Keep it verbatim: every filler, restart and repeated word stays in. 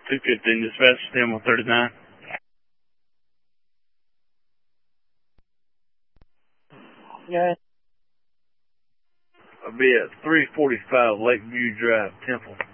two fifteen, dispatch, ten one thirty-nine. Yeah. I'll be at three forty-five Lakeview Drive, Temple.